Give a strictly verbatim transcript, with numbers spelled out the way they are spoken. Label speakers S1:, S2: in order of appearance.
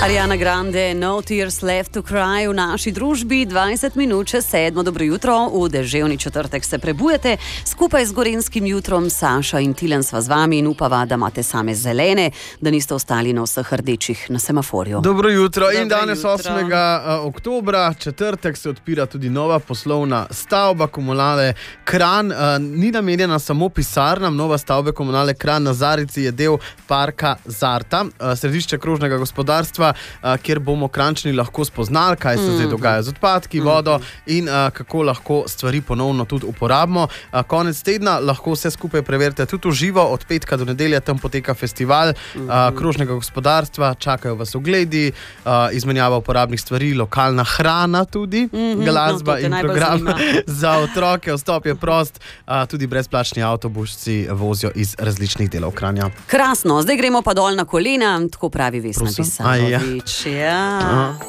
S1: Ariana Grande, No Tears Left to Cry v naši družbi, dvajset minut čez sedmo. Dobro jutro, v deževni četrtek se prebujete. Skupaj z Gorenjskim jutrom Saša in Tilen sva z vami in upava, da imate same zelene, da niste ostali na vseh rdečih na semaforju.
S2: Dobro jutro.
S1: Dobro
S2: in danes
S1: jutro.
S2: osmega oktobra, četrtek, se odpira tudi nova poslovna stavba Komunale Kranj. Ni namenjena samo pisarnam, nova stavba Komunale Kranj na Zarici je del parka Zarta, središče krožnega gospodarstva, kjer bomo Kranjčani lahko spoznali, kaj se mm. zdaj dogaja z odpadki, vodo in uh, kako lahko stvari ponovno tudi uporabimo. Uh, konec tedna lahko vse skupaj preverite tudi v živo, od petka do nedelje tam poteka festival mm. uh, krožnega gospodarstva, čakajo vas ogledi, uh, izmenjava uporabnih stvari, lokalna hrana tudi, mm-hmm, glasba no, in program za otroke, vstop je prost, uh, tudi brezplačni avtobusi vozijo iz različnih delov Kranja.
S1: Krasno, zdaj gremo pa dol na kolena, tako pravi Vesna Pisanović.
S2: Ja.
S1: Ja.